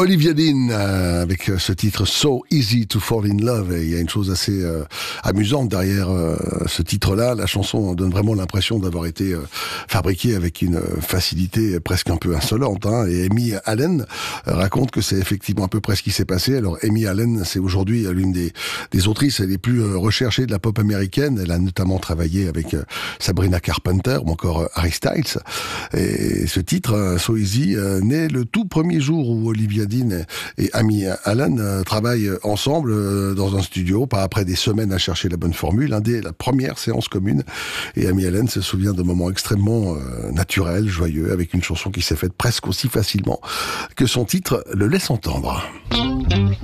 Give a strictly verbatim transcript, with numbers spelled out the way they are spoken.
Olivia Dean euh, avec ce titre So Easy to Fall in Love, et il y a une chose assez euh, amusante derrière euh, ce titre-là. La chanson donne vraiment l'impression d'avoir été euh, fabriquée avec une facilité presque un peu insolente, hein. Et Amy Allen euh, raconte que c'est effectivement à peu près ce qui s'est passé. Alors Amy Allen, c'est aujourd'hui l'une des, des autrices les plus euh, recherchées de la pop américaine. Elle a notamment travaillé avec euh, Sabrina Carpenter ou encore euh, Harry Styles. Et ce titre, euh, So Easy, euh, naît le tout premier jour où Olivia Dean et Amy Allen euh, travaillent ensemble euh, dans un studio, pas après des semaines à chercher la bonne formule, hein, dès la première séance commune. Et Amy Allen se souvient de moments extrêmement euh, naturels, joyeux, avec une chanson qui s'est faite presque aussi facilement que son titre le laisse entendre.